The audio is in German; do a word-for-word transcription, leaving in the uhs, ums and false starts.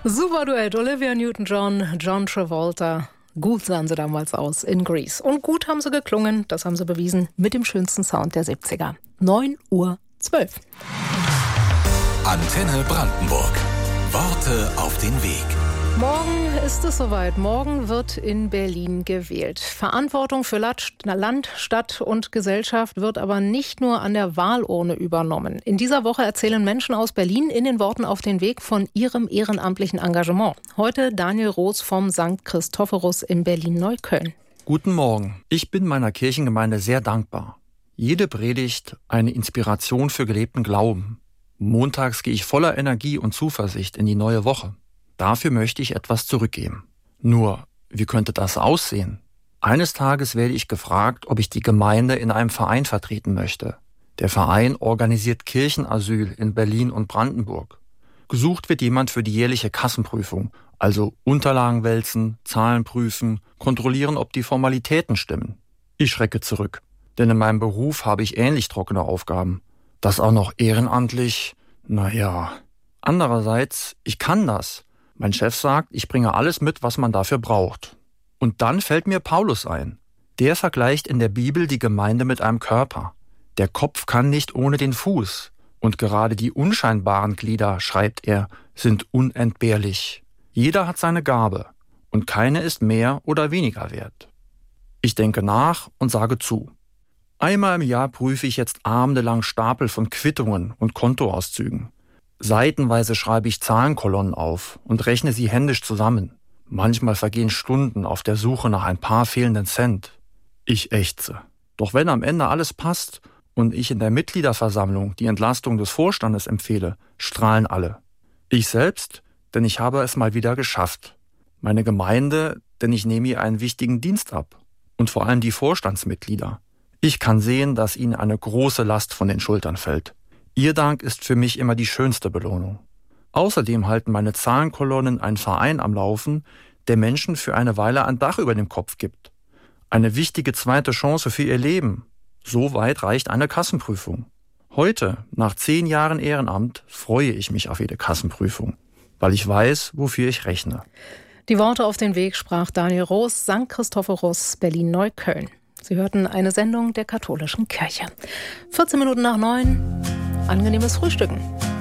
Super Duett, Olivia Newton-John, John Travolta. Gut sahen sie damals aus in Grease. Und gut haben sie geklungen, das haben sie bewiesen, mit dem schönsten Sound der siebziger. neun Uhr zwölf. Antenne Brandenburg. Worte auf den Weg. Morgen ist es soweit. Morgen wird in Berlin gewählt. Verantwortung für Land, Stadt und Gesellschaft wird aber nicht nur an der Wahlurne übernommen. In dieser Woche erzählen Menschen aus Berlin in den Worten auf den Weg von ihrem ehrenamtlichen Engagement. Heute Daniel Roos vom Sankt Christophorus in Berlin-Neukölln. Guten Morgen. Ich bin meiner Kirchengemeinde sehr dankbar. Jede Predigt eine Inspiration für gelebten Glauben. Montags gehe ich voller Energie und Zuversicht in die neue Woche. Dafür möchte ich etwas zurückgeben. Nur, wie könnte das aussehen? Eines Tages werde ich gefragt, ob ich die Gemeinde in einem Verein vertreten möchte. Der Verein organisiert Kirchenasyl in Berlin und Brandenburg. Gesucht wird jemand für die jährliche Kassenprüfung, also Unterlagen wälzen, Zahlen prüfen, kontrollieren, ob die Formalitäten stimmen. Ich schrecke zurück, denn in meinem Beruf habe ich ähnlich trockene Aufgaben. Das auch noch ehrenamtlich? Naja. Andererseits, ich kann das. Mein Chef sagt, ich bringe alles mit, was man dafür braucht. Und dann fällt mir Paulus ein. Der vergleicht in der Bibel die Gemeinde mit einem Körper. Der Kopf kann nicht ohne den Fuß. Und gerade die unscheinbaren Glieder, schreibt er, sind unentbehrlich. Jeder hat seine Gabe. Und keine ist mehr oder weniger wert. Ich denke nach und sage zu. Einmal im Jahr prüfe ich jetzt abendelang Stapel von Quittungen und Kontoauszügen. Seitenweise schreibe ich Zahlenkolonnen auf und rechne sie händisch zusammen. Manchmal vergehen Stunden auf der Suche nach ein paar fehlenden Cent. Ich ächze. Doch wenn am Ende alles passt und ich in der Mitgliederversammlung die Entlastung des Vorstandes empfehle, strahlen alle. Ich selbst, denn ich habe es mal wieder geschafft. Meine Gemeinde, denn ich nehme ihr einen wichtigen Dienst ab. Und vor allem die Vorstandsmitglieder. Ich kann sehen, dass ihnen eine große Last von den Schultern fällt. Ihr Dank ist für mich immer die schönste Belohnung. Außerdem halten meine Zahlenkolonnen einen Verein am Laufen, der Menschen für eine Weile ein Dach über dem Kopf gibt. Eine wichtige zweite Chance für ihr Leben. So weit reicht eine Kassenprüfung. Heute, nach zehn Jahren Ehrenamt, freue ich mich auf jede Kassenprüfung, weil ich weiß, wofür ich rechne. Die Worte auf den Weg sprach Daniel Roos, Sankt Christophorus, Berlin-Neukölln. Sie hörten eine Sendung der katholischen Kirche. vierzehn Minuten nach neun. Angenehmes Frühstücken.